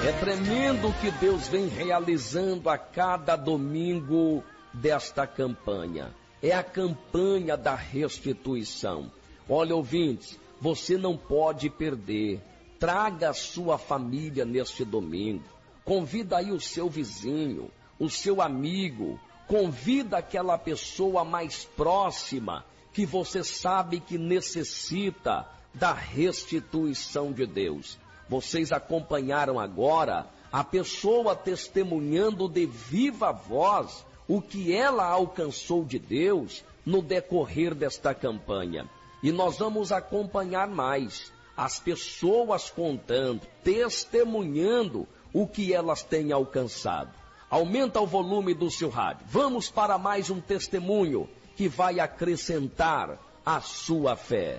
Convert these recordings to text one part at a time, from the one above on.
É tremendo o que Deus vem realizando a cada domingo desta campanha. É a campanha da restituição. Olha, ouvintes, você não pode perder. Traga a sua família neste domingo. Convida aí o seu vizinho, o seu amigo. Convida aquela pessoa mais próxima que você sabe que necessita da restituição de Deus. Vocês acompanharam agora a pessoa testemunhando de viva voz o que ela alcançou de Deus no decorrer desta campanha. E nós vamos acompanhar mais as pessoas contando, testemunhando o que elas têm alcançado. Aumenta o volume do seu rádio. Vamos para mais um testemunho que vai acrescentar a sua fé.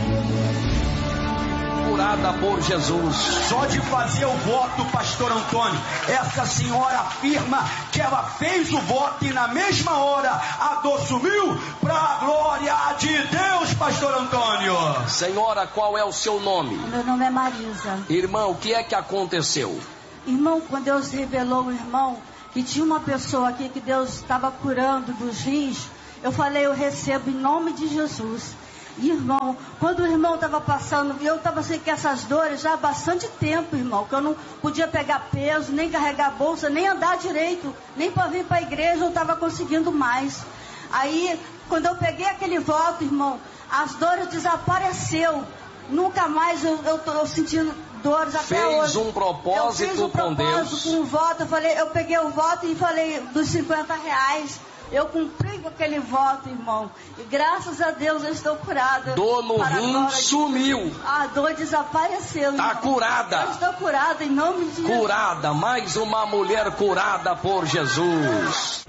Curada por Jesus. Só de fazer o voto, pastor Antônio, essa senhora afirma que ela fez o voto e na mesma hora a dor sumiu para a glória de Deus, pastor Antônio. Senhora, qual é o seu nome? Meu nome é Marisa. Irmão, o que é que aconteceu? Irmão, quando Deus revelou o irmão que tinha uma pessoa aqui que Deus estava curando dos rins, eu falei, eu recebo em nome de Jesus. Irmão, quando o irmão estava passando, eu estava assim com essas dores já há bastante tempo, irmão, que eu não podia pegar peso, nem carregar a bolsa, nem andar direito, nem para vir para a igreja eu estava conseguindo mais. Aí, quando eu peguei aquele voto, irmão, as dores desapareceu. Nunca mais eu tô sentindo dores até hoje. Fez um propósito com Deus. Com um voto, eu peguei o voto e falei dos R$50. Eu cumpri com aquele voto, irmão. E graças a Deus eu estou curada. Dor no rim sumiu. A dor desapareceu. Está curada. Eu estou curada em nome de Jesus. Curada, mais uma mulher curada por Jesus.